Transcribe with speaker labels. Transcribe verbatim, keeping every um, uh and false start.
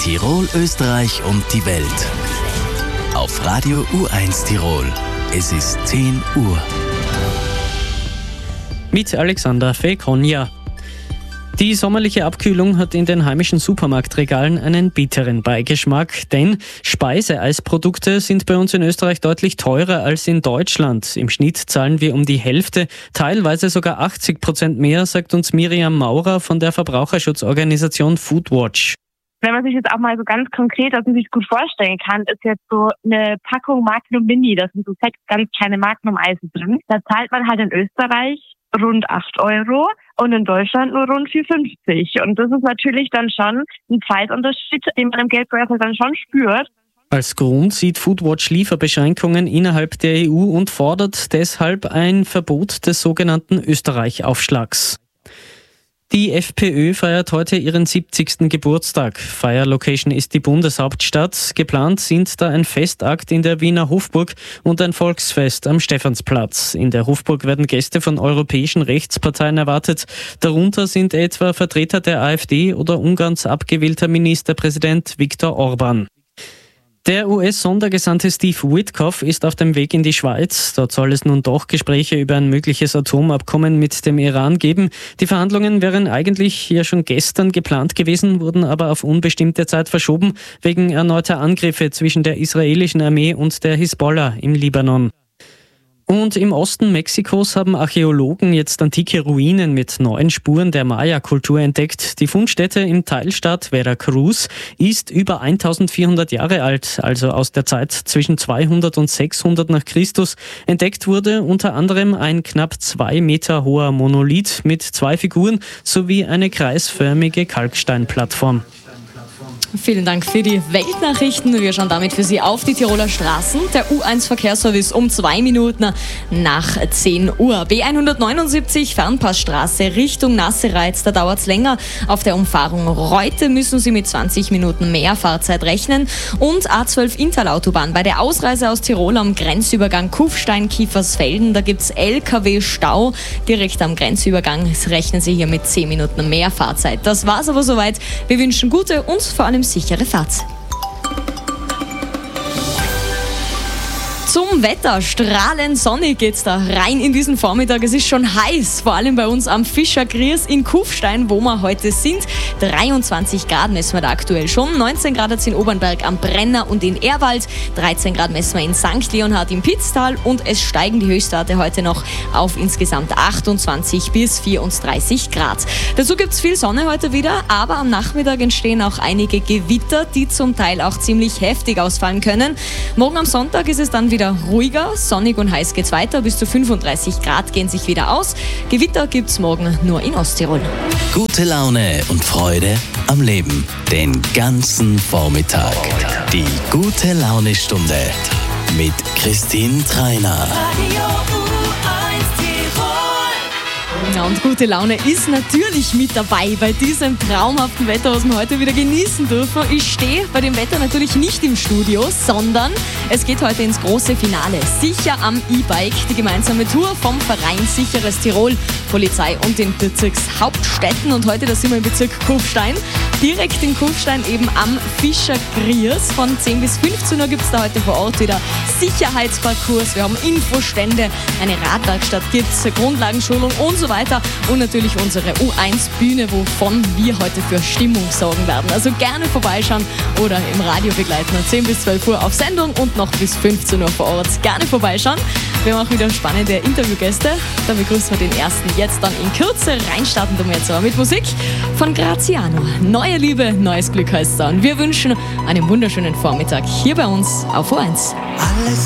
Speaker 1: Tirol, Österreich und die Welt. Auf Radio U eins Tirol. Es ist zehn Uhr.
Speaker 2: Mit Alexander Fekonja. Die sommerliche Abkühlung hat in den heimischen Supermarktregalen einen bitteren Beigeschmack, denn Speiseeisprodukte sind bei uns in Österreich deutlich teurer als in Deutschland. Im Schnitt zahlen wir um die Hälfte, teilweise sogar achtzig Prozent mehr, sagt uns Miriam Maurer von der Verbraucherschutzorganisation Foodwatch.
Speaker 3: Wenn man sich jetzt auch mal so ganz konkret, dass man sich gut vorstellen kann, ist jetzt so eine Packung Magnum Mini, da sind so sechs ganz kleine Magnum-Eisen drin. Da zahlt man halt in Österreich rund acht Euro und in Deutschland nur rund vier fünfzig. Und das ist natürlich dann schon ein Preisunterschied, den man im Geldbeutel dann schon spürt.
Speaker 2: Als Grund sieht Foodwatch Lieferbeschränkungen innerhalb der E U und fordert deshalb ein Verbot des sogenannten Österreich-Aufschlags. Die FPÖ feiert heute ihren siebzigsten Geburtstag. Feierlocation ist die Bundeshauptstadt. Geplant sind da ein Festakt in der Wiener Hofburg und ein Volksfest am Stephansplatz. In der Hofburg werden Gäste von europäischen Rechtsparteien erwartet. Darunter sind etwa Vertreter der AfD oder Ungarns abgewählter Ministerpräsident Viktor Orban. Der U S-Sondergesandte Steve Witkoff ist auf dem Weg in die Schweiz. Dort soll es nun doch Gespräche über ein mögliches Atomabkommen mit dem Iran geben. Die Verhandlungen wären eigentlich ja schon gestern geplant gewesen, wurden aber auf unbestimmte Zeit verschoben, wegen erneuter Angriffe zwischen der israelischen Armee und der Hisbollah im Libanon. Und im Osten Mexikos haben Archäologen jetzt antike Ruinen mit neuen Spuren der Maya-Kultur entdeckt. Die Fundstätte im Teilstaat Veracruz ist über eintausendvierhundert Jahre alt, also aus der Zeit zwischen zweihundert und sechshundert nach Christus. Entdeckt wurde unter anderem ein knapp zwei Meter hoher Monolith mit zwei Figuren sowie eine kreisförmige Kalksteinplattform.
Speaker 4: Vielen Dank für die Weltnachrichten. Wir schauen damit für Sie auf die Tiroler Straßen. Der U eins Verkehrsservice um zwei Minuten nach zehn Uhr. B hundertneunundsiebzig Fernpassstraße Richtung Nassereiz. Da dauert es länger. Auf der Umfahrung Reute müssen Sie mit zwanzig Minuten mehr Fahrzeit rechnen. Und A zwölf Interlautobahn bei der Ausreise aus Tirol am Grenzübergang Kufstein-Kiefersfelden. Da gibt es L K W-Stau. Direkt am Grenzübergang rechnen Sie hier mit zehn Minuten mehr Fahrzeit. Das war's aber soweit. Wir wünschen gute und vor allem sichere Fahrt. Zum Wetter. Strahlend sonnig geht's da rein in diesen Vormittag. Es ist schon heiß, vor allem bei uns am Fischergries in Kufstein, wo wir heute sind. dreiundzwanzig Grad messen wir da aktuell schon. neunzehn Grad in Obernberg am Brenner und in Ehrwald. dreizehn Grad messen wir in Sankt Leonhard im Pitztal. Und es steigen die Höchstwerte heute noch auf insgesamt achtundzwanzig bis vierunddreißig Grad. Dazu gibt's viel Sonne heute wieder, aber am Nachmittag entstehen auch einige Gewitter, die zum Teil auch ziemlich heftig ausfallen können. Morgen am Sonntag ist es dann wieder ruhiger, sonnig und heiß geht's weiter. Bis zu fünfunddreißig Grad gehen sich wieder aus. Gewitter gibt's morgen nur in Osttirol.
Speaker 1: Gute Laune und Freude am Leben. Den ganzen Vormittag. Die gute Laune-Stunde mit Christine Treiner.
Speaker 4: Ja, und gute Laune ist natürlich mit dabei bei diesem traumhaften Wetter, was wir heute wieder genießen dürfen. Ich stehe bei dem Wetter natürlich nicht im Studio, sondern es geht heute ins große Finale. Sicher am E-Bike, die gemeinsame Tour vom Verein Sicheres Tirol, Polizei und den Bezirkshauptstädten. Und heute, da sind wir im Bezirk Kufstein. Direkt in Kufstein eben am Fischergries. Von zehn bis fünfzehn Uhr gibt es da heute vor Ort wieder Sicherheitsparcours. Wir haben Infostände, eine Radwerkstatt gibt es, Grundlagenschulung und so weiter. Und natürlich unsere U eins Bühne, wovon wir heute für Stimmung sorgen werden. Also gerne vorbeischauen oder im Radio begleiten. zehn bis zwölf Uhr auf Sendung und noch bis fünfzehn Uhr vor Ort. Gerne vorbeischauen. Wir haben auch wieder spannende Interviewgäste. Da begrüßen wir den ersten jetzt dann in Kürze. Reinstarten tun wir jetzt aber mit Musik von Graziano. Neue Liebe, neues Glück heißt es. Und wir wünschen einen wunderschönen Vormittag hier bei uns auf U eins.